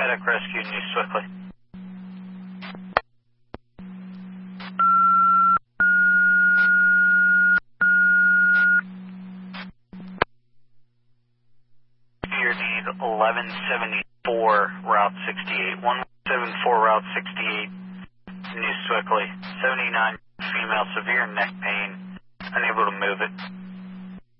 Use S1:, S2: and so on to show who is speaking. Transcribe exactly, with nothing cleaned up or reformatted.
S1: Medic rescue New Swiftly. Your need eleven seventy-four Route sixty-eight. one seven four Route sixty-eight New Swiftly. seventy-nine female, severe neck pain, unable to move it.